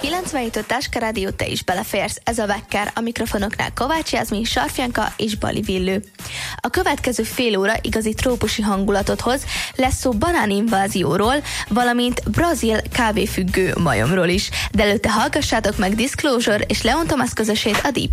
97 Táska Rádió, te is beleférsz. Ez a Vekker, a mikrofonoknál Kovács Jászmin, Sarfjanka és Bali Villő. A következő fél óra igazi trópusi hangulatot hoz, lesz szó banáninvázióról, valamint brazil kávéfüggő majomról is. De előtte hallgassátok meg Disclosure és Leon Thomas közösét, a Deep